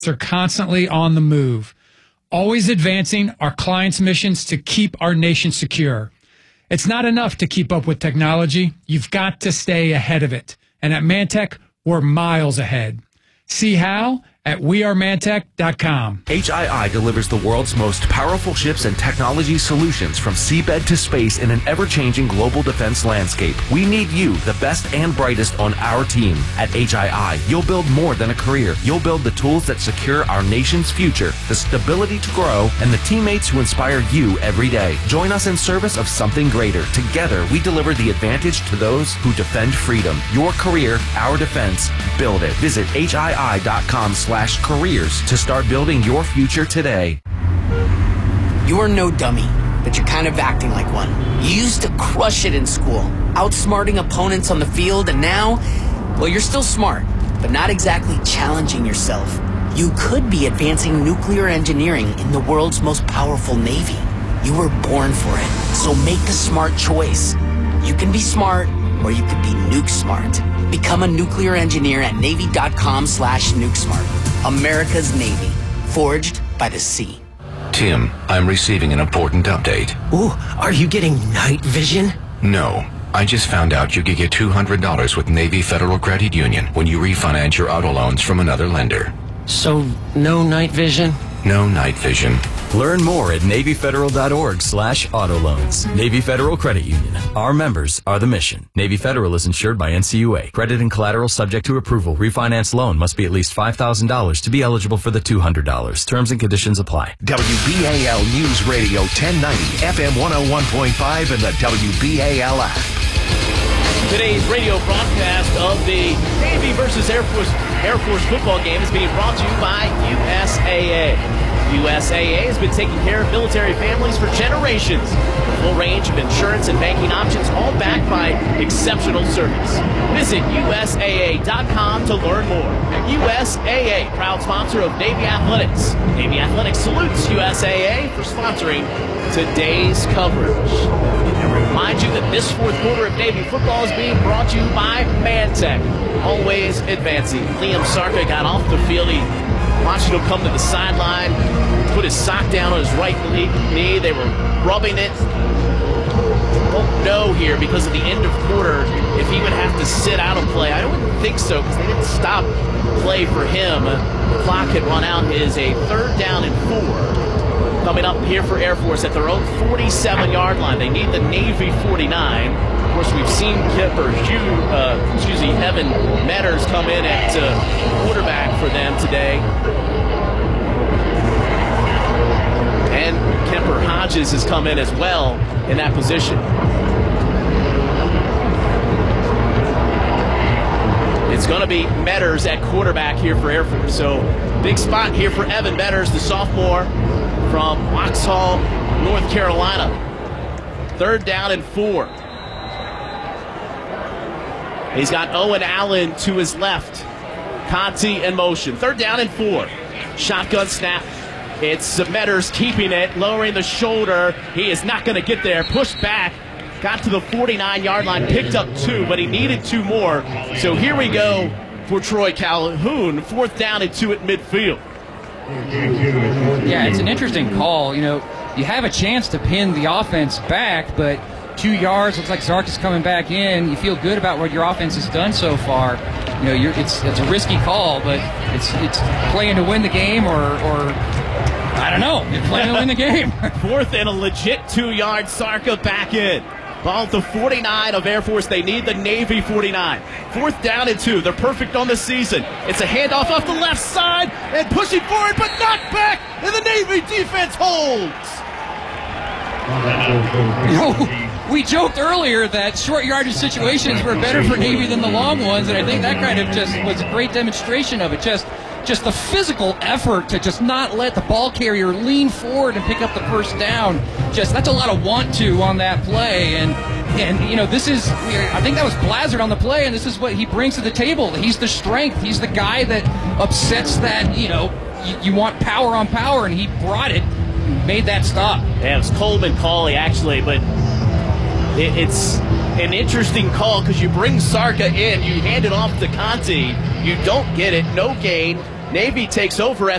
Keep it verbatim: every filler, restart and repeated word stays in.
are constantly on the move, always advancing our clients' missions to keep our nation secure. It's not enough to keep up with technology. You've got to stay ahead of it. And at Mantech, we're miles ahead. See how? At we are mantech dot com. H I I delivers the world's most powerful ships and technology solutions from seabed to space in an ever-changing global defense landscape. We need you, the best and brightest, on our team. At H I I, you'll build more than a career. You'll build the tools that secure our nation's future, the stability to grow, and the teammates who inspire you every day. Join us in service of something greater. Together, we deliver the advantage to those who defend freedom. Your career, our defense. Build it. Visit H I I dot com slash careers to start building your future today. You're no dummy, but you're kind of acting like one. You used to crush it in school, outsmarting opponents on the field, and now, well, you're still smart, but not exactly challenging yourself. You could be advancing nuclear engineering in the world's most powerful Navy. You were born for it, so make a smart choice. You can be smart, or you could be nuke smart. Become a nuclear engineer at Navy dot com slash nuke smart. America's Navy, forged by the sea. Tim, I'm receiving an important update. Ooh, are you getting night vision? No. I just found out you could get two hundred dollars with Navy Federal Credit Union when you refinance your auto loans from another lender. So, no night vision? No night vision. Learn more at Navy Federal dot org slash auto loans. Navy Federal Credit Union. Our members are the mission. Navy Federal is insured by N C U A. Credit and collateral subject to approval. Refinance loan must be at least five thousand dollars to be eligible for the two hundred dollars. Terms and conditions apply. W B A L News Radio ten ninety, F M one oh one point five, and the W B A L app. Today's radio broadcast of the Navy versus Air Force Air Force football game is being brought to you by U S A A. U S A A has been taking care of military families for generations. A full range of insurance and banking options, all backed by exceptional service. Visit U S A A dot com to learn more. U S A A, proud sponsor of Navy Athletics. Navy Athletics salutes U S A A for sponsoring today's coverage. And remind you that this fourth quarter of Navy football is being brought to you by Mantech, always advancing. Liam Sarka got off the field. He watching him come to the sideline, put his sock down on his right knee. They were rubbing it. Won't know here because of the end of quarter if he would have to sit out and play. I wouldn't think so because they didn't stop play for him. The clock had run out. It is a third down and four. Coming up here for Air Force at their own forty-seven yard line. They need the Navy forty-nine. Of course, we've seen Kemper Hugh, uh, excuse me, Evan Metters come in at uh, quarterback for them today. And Kemper Hodges has come in as well in that position. It's going to be Metters at quarterback here for Air Force. So big spot here for Evan Metters, the sophomore from Waxhaw, North Carolina. Third down and four. He's got Owen Allen to his left. Conti in motion. Third down and four. Shotgun snap. It's Metters keeping it, lowering the shoulder. He is not going to get there. Pushed back. Got to the forty-nine yard line. Picked up two, but he needed two more. So here we go for Troy Calhoun. Fourth down and two at midfield. Yeah, it's an interesting call. You know, you have a chance to pin the offense back, but two yards, looks like Zark is coming back in. You feel good about what your offense has done so far. You know, you're, it's it's a risky call, but it's it's playing to win the game, or or I don't know, you're playing to win the game. Fourth and a legit two yard. Sarka back in. Ball at the forty-nine of Air Force. They need the Navy forty-nine. Fourth down and two. They're perfect on the season. It's a handoff off the left side and pushing forward, but knocked back, and the Navy defense holds. You know, we joked earlier that short yardage situations were better for Navy than the long ones, and I think that kind of just was a great demonstration of it. Just just the physical effort to just not let the ball carrier lean forward and pick up the first down. Just that's a lot of want to on that play, and and you know this is I think that was Blazard on the play, and this is what he brings to the table. He's the strength. He's the guy that upsets that. You know, you, you want power on power, and he brought it. Made that stop. Yeah, it was Coleman Cauley actually, but it, it's an interesting call because you bring Sarka in, you hand it off to Conti, you don't get it, no gain, Navy takes over at